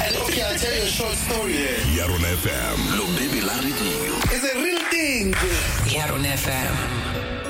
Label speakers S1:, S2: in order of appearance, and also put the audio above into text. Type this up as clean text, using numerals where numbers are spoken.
S1: And okay, I'll tell you a short story.
S2: Yaron FM.
S3: Lo baby la radio.
S1: It's a real thing.
S4: Yaron FM.